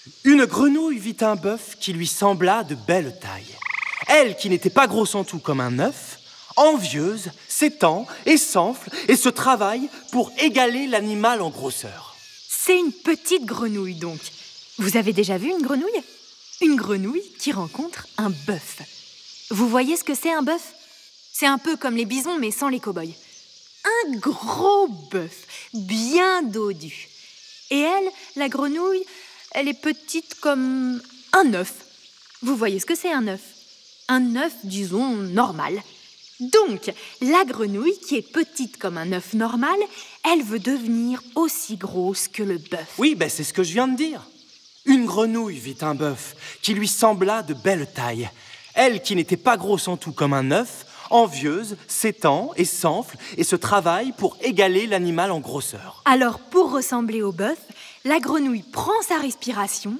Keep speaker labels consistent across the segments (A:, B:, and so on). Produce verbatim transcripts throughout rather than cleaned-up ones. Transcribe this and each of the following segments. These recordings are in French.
A: Une grenouille vit un bœuf qui lui sembla de belle taille. Elle, qui n'était pas grosse en tout comme un œuf, envieuse, s'étend et s'enfle et se travaille pour égaler l'animal en grosseur.
B: C'est une petite grenouille donc. Vous avez déjà vu une grenouille? Une grenouille qui rencontre un bœuf. Vous voyez ce que c'est un bœuf? C'est un peu comme les bisons mais sans les cow-boys. Un gros bœuf, bien dodu. Et elle, la grenouille, elle est petite comme un œuf. Vous voyez ce que c'est un œuf? Un œuf, disons, normal. Donc, la grenouille, qui est petite comme un œuf normal, elle veut devenir aussi grosse que le bœuf.
A: Oui, ben c'est ce que je viens de dire. Une grenouille vit un bœuf qui lui sembla de belle taille. Elle, qui n'était pas grosse en tout comme un œuf, envieuse, s'étend et s'enfle et se travaille pour égaler l'animal en grosseur.
B: Alors, pour ressembler au bœuf, la grenouille prend sa respiration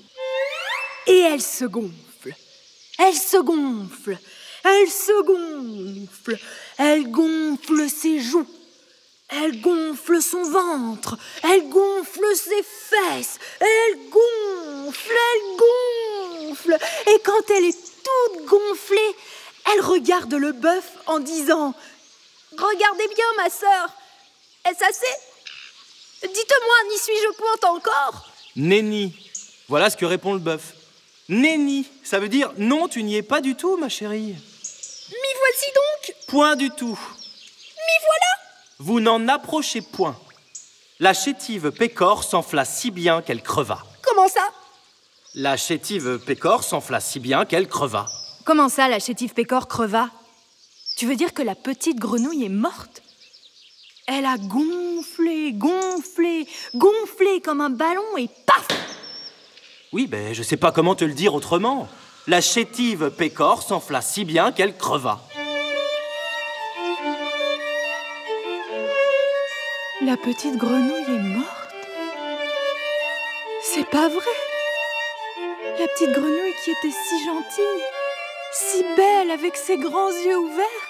B: et elle se gonfle. Elle se gonfle. Elle se gonfle. Elle gonfle ses joues. Elle gonfle son ventre. Elle gonfle ses fesses. Elle gonfle, elle gonfle. Et quand elle est toute gonflée, elle regarde le bœuf en disant « Regardez bien, ma sœur. Est-ce assez? Dites-moi, n'y suis-je point encore ?»
A: Nenni. Voilà ce que répond le bœuf. Nenni, ça veut dire non, tu n'y es pas du tout, ma chérie.
C: M'y voici donc.
A: Point du tout.
C: M'y voilà.
A: Vous n'en approchez point. La chétive pécore s'enfla si bien qu'elle creva.
C: Comment ça?
A: La chétive pécore s'enfla si bien qu'elle creva.
B: Comment ça, la chétive pécore creva? Tu veux dire que la petite grenouille est morte? Elle a gonflé, gonflé, gonflé comme un ballon et paf!
A: Oui, ben je sais pas comment te le dire autrement. La chétive pécore s'enfla si bien qu'elle creva.
B: La petite grenouille est morte? C'est pas vrai! La petite grenouille qui était si gentille, si belle avec ses grands yeux ouverts,